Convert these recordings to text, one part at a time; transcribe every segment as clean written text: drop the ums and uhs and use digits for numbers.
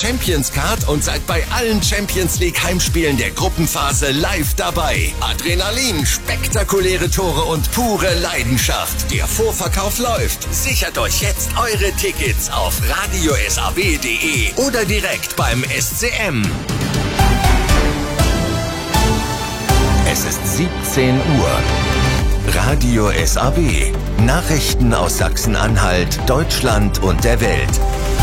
Champions Card und seid bei allen Champions League Heimspielen der Gruppenphase live dabei. Adrenalin, spektakuläre Tore und pure Leidenschaft. Der Vorverkauf läuft. Sichert euch jetzt eure Tickets auf radiosab.de oder direkt beim SCM. Es ist 17 Uhr. Radio SAB. Nachrichten aus Sachsen-Anhalt, Deutschland und der Welt.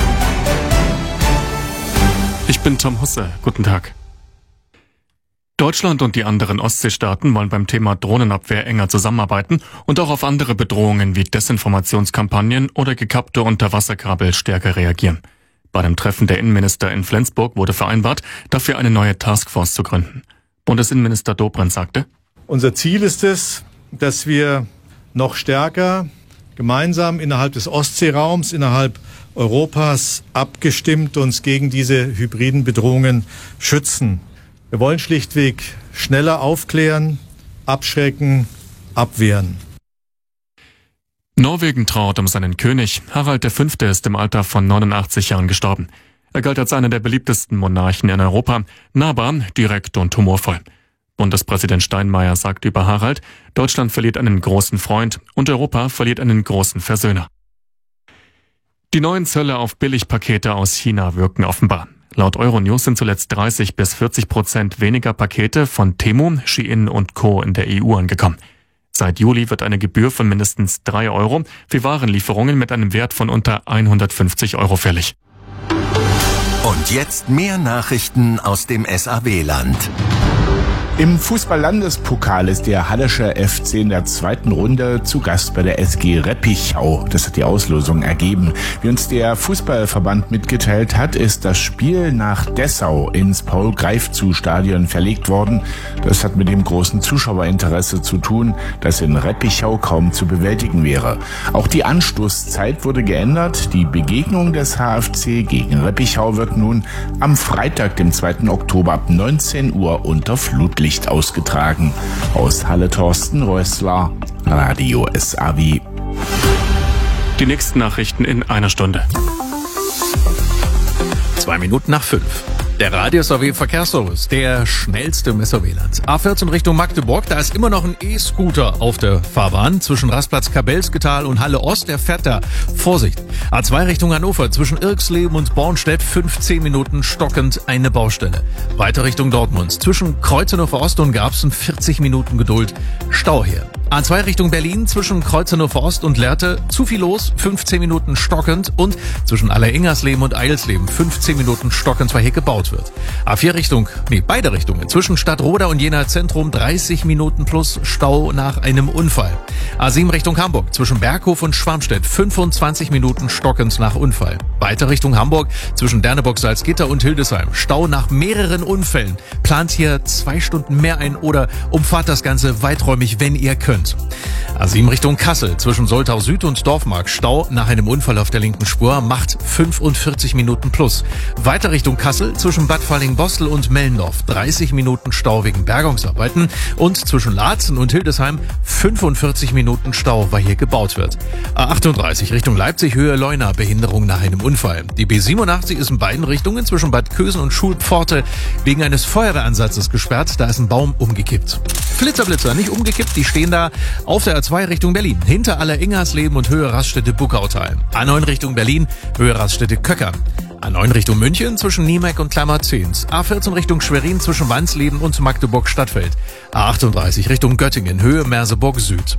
Ich bin Tom Husse. Guten Tag. Deutschland und die anderen Ostseestaaten wollen beim Thema Drohnenabwehr enger zusammenarbeiten und auch auf andere Bedrohungen wie Desinformationskampagnen oder gekappte Unterwasserkabel stärker reagieren. Bei dem Treffen der Innenminister in Flensburg wurde vereinbart, dafür eine neue Taskforce zu gründen. Bundesinnenminister Dobrindt sagte: Unser Ziel ist es, dass wir noch stärker gemeinsam innerhalb des Ostseeraums, innerhalb Europas abgestimmt uns gegen diese hybriden Bedrohungen schützen. Wir wollen schlichtweg schneller aufklären, abschrecken, abwehren. Norwegen trauert um seinen König. Harald V. ist im Alter von 89 Jahren gestorben. Er galt als einer der beliebtesten Monarchen in Europa, nahbar, direkt und humorvoll. Bundespräsident Steinmeier sagt über Harald: Deutschland verliert einen großen Freund und Europa verliert einen großen Versöhner. Die neuen Zölle auf Billigpakete aus China wirken offenbar. Laut Euronews sind zuletzt 30-40% weniger Pakete von Temu, Shein und Co. in der EU angekommen. Seit Juli wird eine Gebühr von mindestens 3 € für Warenlieferungen mit einem Wert von unter 150 € fällig. Und jetzt mehr Nachrichten aus dem SAB-Land. Im Fußball-Landespokal ist der Hallische FC in der zweiten Runde zu Gast bei der SG Reppichau. Das hat die Auslosung ergeben. Wie uns der Fußballverband mitgeteilt hat, ist das Spiel nach Dessau ins Paul-Greifzu-Stadion verlegt worden. Das hat mit dem großen Zuschauerinteresse zu tun, das in Reppichau kaum zu bewältigen wäre. Auch die Anstoßzeit wurde geändert. Die Begegnung des HFC gegen Reppichau wird nun am Freitag, dem 2. Oktober ab 19 Uhr unter Flutlicht ausgetragen. Aus Halle Thorsten Rössler, Radio SAB. Die nächsten Nachrichten in einer Stunde. 5:02. Der Radio SAW Verkehrsservice, der schnellste im SAW-Land. A14 Richtung Magdeburg, da ist immer noch ein E-Scooter auf der Fahrbahn. Zwischen Rastplatz Kabelsketal und Halle Ost, der fährt da. Vorsicht. A2 Richtung Hannover, zwischen Irksleben und Bornstedt, 15 Minuten stockend eine Baustelle. Weiter Richtung Dortmund, zwischen Kreuznachur Ost und Garbsen, 40 Minuten Geduld, Stau hier. A2 Richtung Berlin, zwischen Kreuznachur Ost und Lehrte, zu viel los, 15 Minuten stockend, und zwischen Alleringersleben und Eilsleben, 15 Minuten stockend, weil hier gebaut wird. A4 beide Richtungen, zwischen Stadtroda und Jena Zentrum, 30 Minuten plus Stau nach einem Unfall. A7 Richtung Hamburg, zwischen Berghof und Schwarmstedt, 25 Minuten stockend nach Unfall. Weiter Richtung Hamburg, zwischen Derneburg, Salzgitter und Hildesheim, Stau nach mehreren Unfällen. Plant hier 2 Stunden mehr ein oder umfahrt das Ganze weiträumig, wenn ihr könnt. A7 Richtung Kassel, zwischen Soltau Süd und Dorfmark, Stau nach einem Unfall auf der linken Spur, macht 45 Minuten plus. Weiter Richtung Kassel, zwischen Bad Falling-Bostel und Mellendorf, 30 Minuten Stau wegen Bergungsarbeiten, und zwischen Laatzen und Hildesheim 45 Minuten Stau, weil hier gebaut wird. A38 Richtung Leipzig, Höhe Leuna, Behinderung nach einem Unfall. Die B87 ist in beiden Richtungen zwischen Bad Kösen und Schulpforte wegen eines Feuerwehransatzes gesperrt, da ist ein Baum umgekippt. Flitzer, nicht umgekippt, die stehen da auf der A2 Richtung Berlin, hinter Alleringersleben und Höhe Raststätte Buckautal. A9 Richtung Berlin, Höhe Raststätte Köckern. A9 Richtung München, zwischen Niemeck und Klammerzehns. A14 Richtung Schwerin, zwischen Wansleben und Magdeburg-Stadtfeld. A38 Richtung Göttingen, Höhe Merseburg Süd.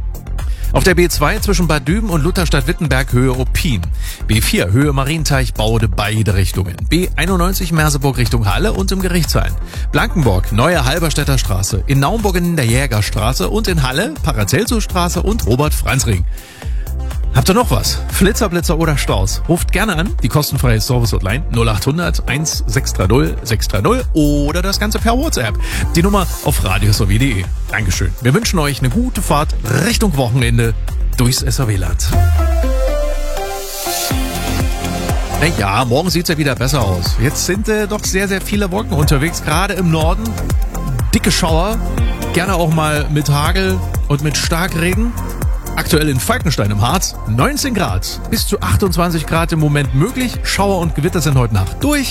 Auf der B2 zwischen Bad Düben und Lutherstadt-Wittenberg, Höhe Opin. B4 Höhe Marienteich, Baude, beide Richtungen. B91 Merseburg Richtung Halle und im Gerichtshain. Blankenburg, Neue Halberstädter Straße. In Naumburg in der Jägerstraße und in Halle Paracelsusstraße und Robert-Franz-Ring. Habt ihr noch was? Flitzer, Blitzer oder Staus? Ruft gerne an, die kostenfreie Service-Hotline 0800 1630 630 oder das Ganze per WhatsApp. Die Nummer auf radiosaw.de. Dankeschön. Wir wünschen euch eine gute Fahrt Richtung Wochenende durchs SAW-Land. Ja, morgen sieht's ja wieder besser aus. Jetzt sind doch sehr, sehr viele Wolken unterwegs, gerade im Norden. Dicke Schauer, gerne auch mal mit Hagel und mit Starkregen. Aktuell in Falkenstein im Harz 19 Grad, bis zu 28 Grad im Moment möglich. Schauer und Gewitter sind heute Nacht durch.